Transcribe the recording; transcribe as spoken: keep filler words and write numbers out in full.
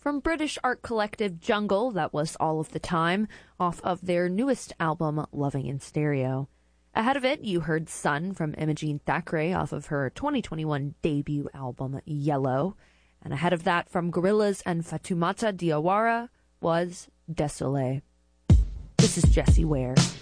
From British art collective Jungle, that was All of the Time, off of their newest album, Loving in Stereo. Ahead of it, you heard Sun from Imogene Thackeray off of her twenty twenty-one debut album, Yellow. And ahead of that, from Gorillaz and Fatoumata Diawara, was Désolé. This is Jessie Ware.